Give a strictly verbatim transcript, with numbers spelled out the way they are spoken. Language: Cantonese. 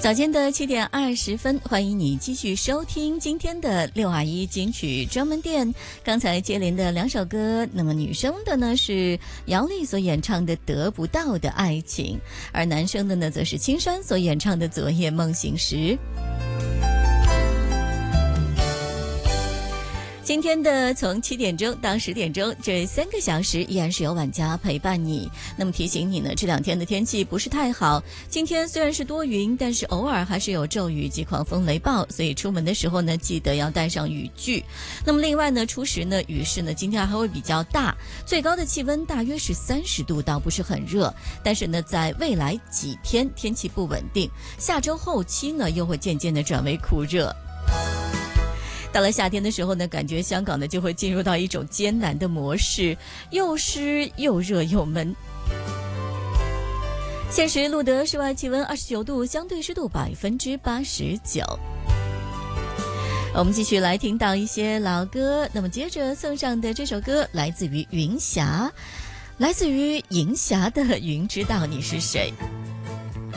早间的七点二十分，欢迎你继续收听今天的六二一金曲专门店。刚才接连的两首歌，那么女生的呢是姚丽所演唱的《得不到的爱情》，而男生的呢则是青山所演唱的《昨夜梦醒时》。今天的从七点钟到十点钟这三个小时依然是由晚家陪伴你。那么提醒你呢，这两天的天气不是太好，今天虽然是多云，但是偶尔还是有骤雨及狂风雷暴，所以出门的时候呢记得要带上雨具。那么另外呢，初时呢雨势呢今天还会比较大，最高的气温大约是三十度，倒不是很热，但是呢在未来几天天气不稳定，下周后期呢又会渐渐的转为酷热。到了夏天的时候呢，感觉香港呢就会进入到一种艰难的模式，又湿又热又闷。现时录得室外气温二十九度，相对湿度百分之八十九。我们继续来听到一些老歌，那么接着送上的这首歌来自于云霞，来自于银霞的《云知道你是谁》。